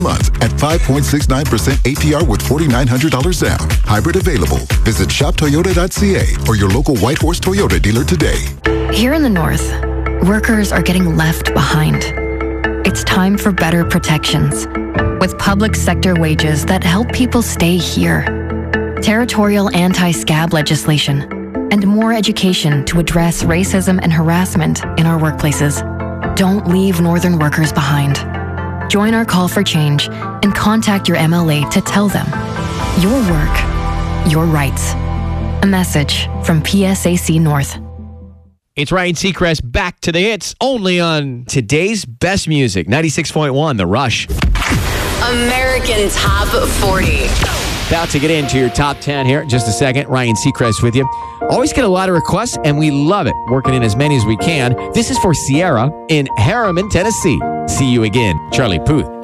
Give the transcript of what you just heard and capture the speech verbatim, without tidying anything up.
month at five point six nine percent A P R with four thousand nine hundred dollars down. Hybrid available. Visit shop toyota dot c a or your local Whitehorse Toyota dealer today. Here in the North, workers are getting left behind. It's time for better protections with public sector wages that help people stay here. Territorial anti-scab legislation and more education to address racism and harassment in our workplaces. Don't leave Northern workers behind. Join our call for change and contact your M L A to tell them your work, your rights. A message from P S A C North. It's Ryan Seacrest back to the hits only on today's best music, ninety-six point one, The Rush. American Top forty. About to get into your top ten here in just a second. Ryan Seacrest with you. Always get a lot of requests, and we love it, working in as many as we can. This is for Sierra in Harriman, Tennessee. See you again, Charlie Puth.